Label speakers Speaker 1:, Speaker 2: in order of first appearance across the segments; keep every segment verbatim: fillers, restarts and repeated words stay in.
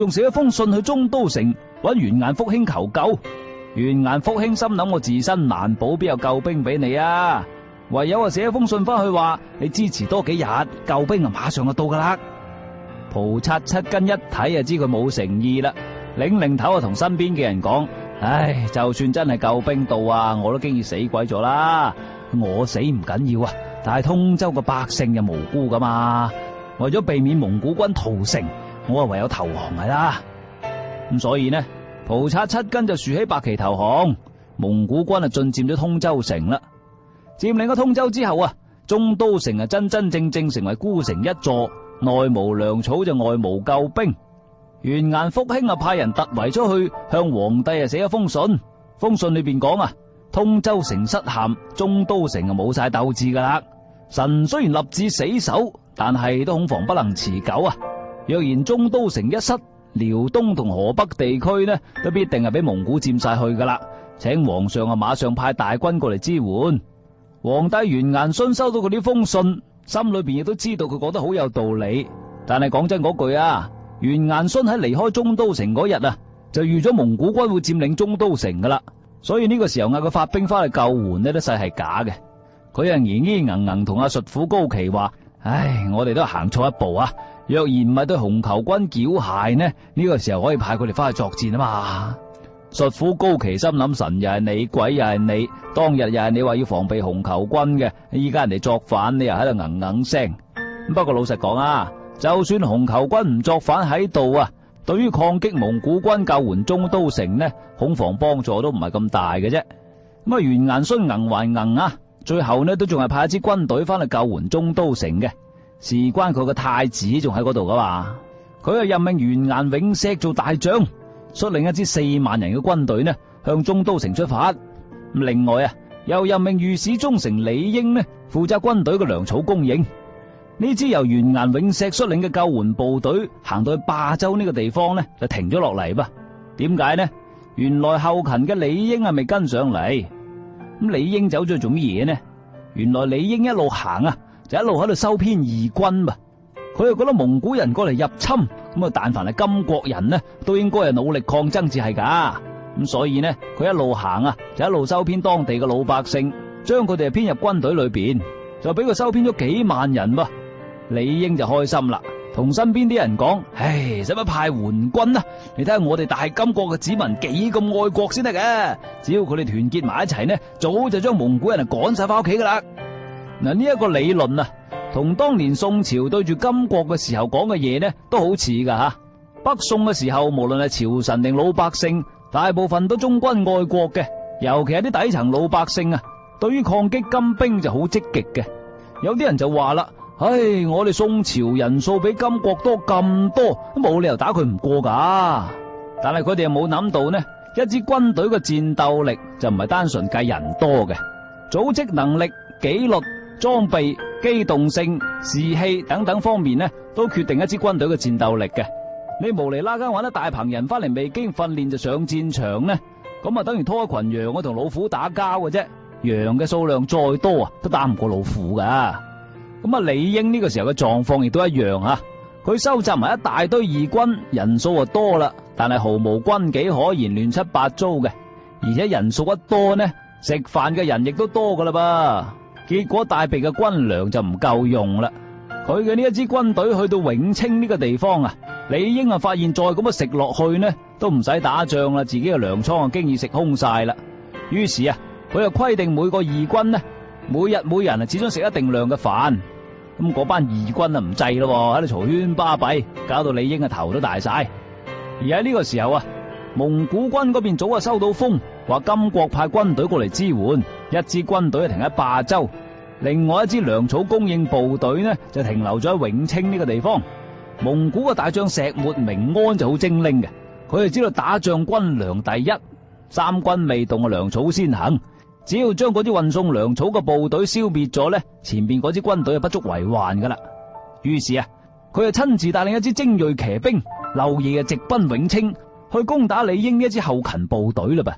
Speaker 1: 仲寫一封信去中都城揾完顏福興求救。完顏福興心諗，我自身難保，邊有救兵俾你啊？唯有啊寫一封信翻去話，你支持多幾日，救兵啊馬上就到噶啦。蒲察七根一睇就知佢冇誠意啦，擰擰頭啊同身邊嘅人講：唉，就算真係救兵到啊，我都經已死鬼咗啦。我死唔緊要啊，但係通州嘅百姓又無辜噶嘛。為咗避免蒙古軍屠城，我啊唯有投降係啦。咁所以呢，蒲察七根就豎起白旗投降。蒙古軍啊進佔咗通州城啦。佔領咗通州之後啊，中都城啊真真正正成為孤城一座，內無糧草就外無救兵。完顏福興啊派人突圍出去，向皇帝啊寫一封信。封信裏邊講啊，通州城失陷，中都城啊冇晒鬥志噶啦。臣雖然立志死守，但係都恐防不能持久啊。若然中都城一失，遼東同河北地區呢都必定係俾蒙古佔晒去噶啦。請皇上啊馬上派大軍過嚟支援。皇帝完顏勳收到佢呢封信，心裏邊亦都知道佢講得好有道理。但係講真嗰句啊，完顏勳喺離開中都城嗰日啊，就預咗蒙古軍會佔領中都城噶啦。所以呢個時候嗌佢發兵翻去救援呢，都實係假嘅。佢啊，咿咿嚶嚶同阿術虎高奇話：唉，我哋都行錯一步啊！若然唔係對紅球軍繳械呢，呢個時候可以派佢哋翻去作戰啊嘛。術虎高奇心諗：神又係你，鬼又係你，當日又係你話要防備紅球軍嘅，依家人哋作反，你又喺度哽哽聲。不過老實講啊，就算紅球軍唔作反喺度啊，對於抗擊蒙古軍救援中都城呢，恐防幫助都唔係咁大嘅啫。咁啊，完顏勳硬還硬啊！最後呢，都仲係派一支軍隊翻去救援中都城嘅，事關佢個太子仲喺嗰度噶嘛。佢又任命完顏永錫做大將，率領一支四萬人嘅軍隊呢向中都城出發。另外啊，又任命御史中丞李英呢負責軍隊嘅糧草供應。呢支由完顏永錫率領嘅救援部隊行到去霸州呢個地方呢，就停咗落嚟噃。點解呢？原來後勤嘅李英係未跟上嚟。咁李英走咗去做乜嘢呢？原來李英一路行啊，就一路喺度收編義軍噃。佢又覺得蒙古人過嚟入侵，咁啊，但凡係金國人呢，都應該係努力抗爭至係噶。咁所以呢，佢一路行啊，就一路收編當地嘅老百姓，將佢哋編入軍隊裏邊，就俾佢收編咗幾萬人噃。李英就開心啦，同身邊啲人講：唉，使乜派援軍啊？你睇下我哋大金國嘅子民幾咁愛國先得嘅，只要佢哋團結埋一齊呢，早就將蒙古人啊趕晒翻屋企噶啦。嗱，呢一個理論啊，同當年宋朝對住金國嘅時候講嘅嘢呢，都好似噶吓。北宋嘅時候，無論係朝臣定老百姓，大部分都忠君愛國嘅，尤其係啲底層老百姓啊，對於抗擊金兵就好積極嘅。有啲人就話啦：唉，我哋宋朝人數比金國多咁多，都冇理由打佢唔過噶。但係佢哋又冇諗到呢，一支軍隊嘅戰鬥力就唔係單純計人多嘅，組織能力、紀律、裝備、機動性、士氣等等方面呢，都決定一支軍隊嘅戰鬥力嘅。你無厘啦更揾一大棚人翻嚟未經訓練就上戰場呢，咁啊等於拖一群羊我同老虎打交嘅啫。羊嘅數量再多啊，都打唔過老虎噶。咁啊，李英呢個時候嘅狀況亦都一樣啊。佢收集埋一大堆義軍，人數啊多啦，但係毫無軍紀可言，亂七八糟嘅。而且人數一多呢，食飯嘅人亦都多噶啦噃。結果大備嘅軍糧就唔夠用啦。佢嘅呢一支軍隊去到永清呢個地方啊，李英啊發現再咁樣食落去呢，都唔使打仗啦，自己嘅糧倉啊經已食空晒啦。於是啊，佢又規定每個義軍呢，每日每人啊只准食一定量嘅飯。咁嗰班義軍啊唔制咯，喺度嘈喧巴閉，搞到李英啊頭都大晒。而喺呢個時候啊，蒙古軍嗰邊早啊收到風，話金國派軍隊過嚟支援，一支軍隊停喺霸州，另外一支糧草供應部隊呢就停留咗喺永清呢個地方。蒙古嘅大將石抹明安就好精靈嘅，佢就知道打仗軍糧第一，三軍未動啊糧草先行。只要將嗰啲運送糧草嘅部隊消滅咗呢，前邊嗰支軍隊就不足為患噶啦。於是啊，佢就親自帶領一支精銳騎兵，漏夜啊直奔永清，去攻打李英呢一支後勤部隊啦噃。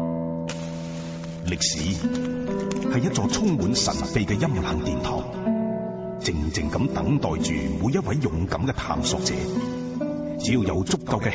Speaker 2: 歷史係一座充滿神秘嘅陰冷殿堂，靜靜咁等待住每一位勇敢嘅探索者， 只要有足夠嘅